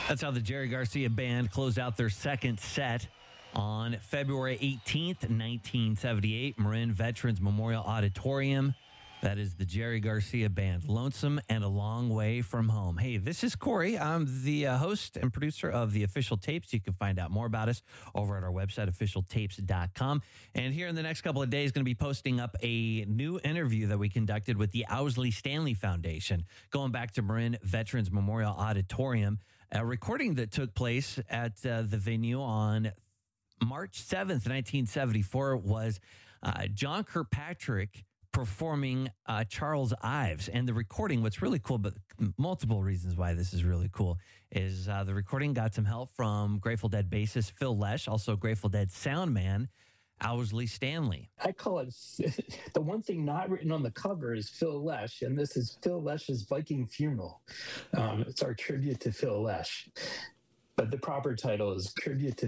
That's how the Jerry Garcia Band closed out their second set on February 18th, 1978, Marin Veterans Memorial Auditorium. That is the Jerry Garcia Band, Lonesome and a Long Way from Home. Hey, this is Corey. I'm the host and producer of the Official Tapes. You can find out more about us over at our website, officialtapes.com. And here in the next couple of days, going to be posting up a new interview that we conducted with the Owsley Stanley Foundation, going back to Marin Veterans Memorial Auditorium, a recording that took place at the venue on March 7th, 1974, was John Kirkpatrick performing Charles Ives. And the recording, what's really cool, but multiple reasons why this is really cool, is the recording got some help from Grateful Dead bassist Phil Lesh, also Grateful Dead sound man Owsley Stanley. I call it, the one thing not written on the cover is Phil Lesh, and this is Phil Lesh's Viking Funeral. It's our tribute to Phil Lesh. But the proper title is Tribute to